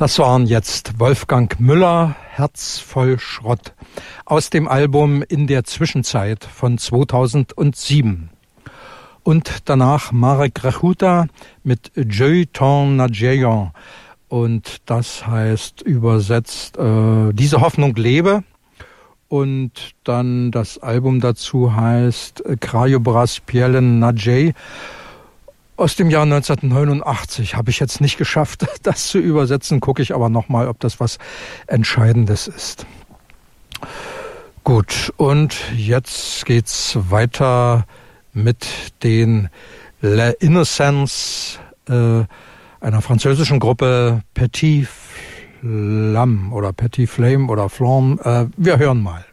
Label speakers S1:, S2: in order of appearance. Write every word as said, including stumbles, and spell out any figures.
S1: Das waren jetzt Wolfgang Müller, Herz voll Schrott, aus dem Album In der Zwischenzeit von zweitausendsieben. Und danach Marek Rechuta mit Je t'en adjeuant. Und das heißt übersetzt, äh, diese Hoffnung lebe. Und dann das Album dazu heißt Krajobraz Pielen Nadziei. Aus dem Jahr neunzehnhundertneunundachtzig habe ich jetzt nicht geschafft, das zu übersetzen. Gucke ich aber nochmal, ob das was Entscheidendes ist. Gut, und jetzt geht's weiter mit den Les Innocents, äh, einer französischen Gruppe Petit Flamme oder Petit Flame oder Flamme. Äh, wir hören mal.